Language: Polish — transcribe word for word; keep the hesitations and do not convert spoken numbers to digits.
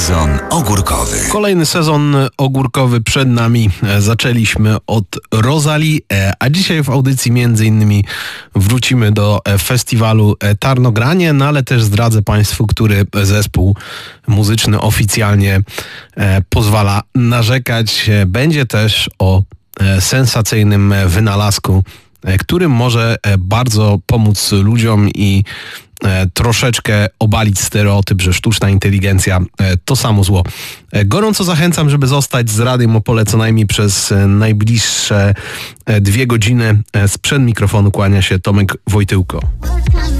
Sezon ogórkowy. Kolejny sezon ogórkowy przed nami. Zaczęliśmy od Rosalii, a dzisiaj w audycji między innymi wrócimy do festiwalu Tarnogranie, no ale też zdradzę Państwu, który zespół muzyczny oficjalnie pozwala narzekać. Będzie też o sensacyjnym wynalazku, który może bardzo pomóc ludziom i troszeczkę obalić stereotyp, że sztuczna inteligencja to samo zło. Gorąco zachęcam, żeby zostać z Radiem Opole co najmniej przez najbliższe dwie godziny. Sprzed mikrofonu kłania się Tomek Wojtyłko.